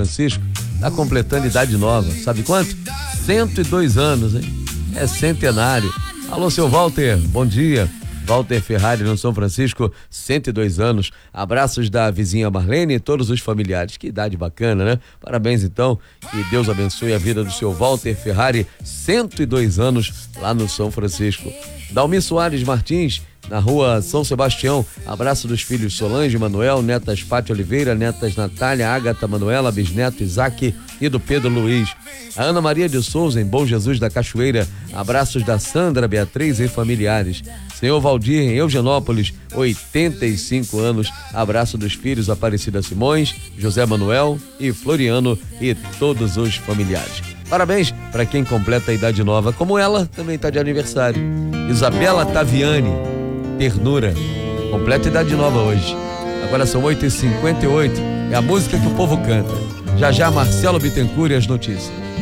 Francisco, tá completando idade nova. Sabe quanto? 102 anos, hein? É centenário. Alô, seu Walter, bom dia. Walter Ferrari no São Francisco, 102 anos. Abraços da vizinha Marlene e todos os familiares. Que idade bacana, né? Parabéns, então. Que Deus abençoe a vida do seu Walter Ferrari, 102 anos lá no São Francisco. Dalmi Soares Martins, na rua São Sebastião. Abraço dos filhos Solange, Manuel, netas Fátia Oliveira, netas Natália, Ágata, Manuela, bisneto Isaac e do Pedro Luiz. A Ana Maria de Souza, em Bom Jesus da Cachoeira. Abraços da Sandra, Beatriz e familiares. Senhor Valdir, em Eugenópolis, 85 anos. Abraço dos filhos Aparecida Simões, José Manuel e Floriano e todos os familiares. Parabéns para quem completa a idade nova, como ela também está de aniversário. Isabela Taviani, ternura, completa idade nova hoje. Agora são 8h58, é a música que o povo canta. Já já Marcelo Bittencourt e as notícias.